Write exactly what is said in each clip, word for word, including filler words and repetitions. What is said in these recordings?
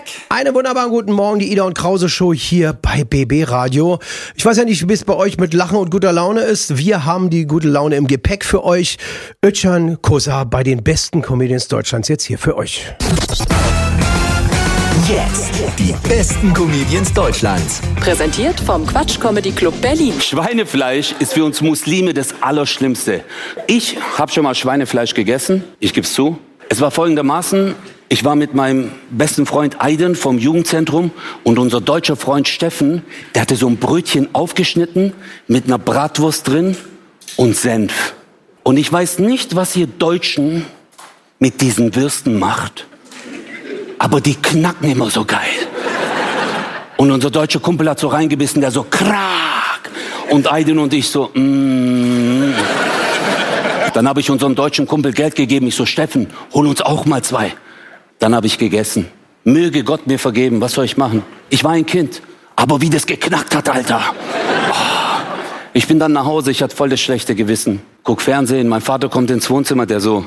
Gepäck. Einen wunderbaren guten Morgen, die Ida und Krause Show hier bei B B Radio. Ich weiß ja nicht, wie es bei euch mit Lachen und guter Laune ist. Wir haben die gute Laune im Gepäck für euch. Özcan Kosa bei den besten Comedians Deutschlands jetzt hier für euch. Jetzt die besten Comedians Deutschlands. Präsentiert vom Quatsch Comedy Club Berlin. Schweinefleisch ist für uns Muslime das Allerschlimmste. Ich habe schon mal Schweinefleisch gegessen. Ich gebe es zu. Es war folgendermaßen: Ich war mit meinem besten Freund Aiden vom Jugendzentrum und unser deutscher Freund Steffen, der hatte so ein Brötchen aufgeschnitten mit einer Bratwurst drin und Senf. Und ich weiß nicht, was ihr Deutschen mit diesen Würsten macht, aber die knacken immer so geil. Und unser deutscher Kumpel hat so reingebissen, der so krack. Und Aiden und ich so, mm. Dann habe ich unserem deutschen Kumpel Geld gegeben. Ich so, Steffen, hol uns auch mal zwei. Dann habe ich gegessen. Möge Gott mir vergeben, was soll ich machen? Ich war ein Kind, aber wie das geknackt hat, Alter. Oh. Ich bin dann nach Hause, ich hatte voll das schlechte Gewissen. Guck Fernsehen, mein Vater kommt ins Wohnzimmer, der so...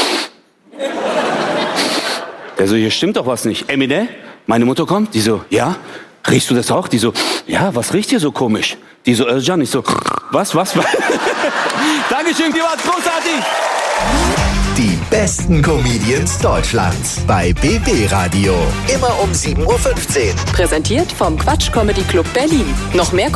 Der so, hier stimmt doch was nicht. Emine, meine Mutter kommt, die so, ja? Riechst du das auch? Die so, ja, was riecht hier so komisch? Die so, Özcan, ich so, was, was, was? Dankeschön, die war großartig. Die besten Comedians Deutschlands bei B B Radio. Immer um sieben Uhr fünfzehn. Präsentiert vom Quatsch Comedy Club Berlin. Noch mehr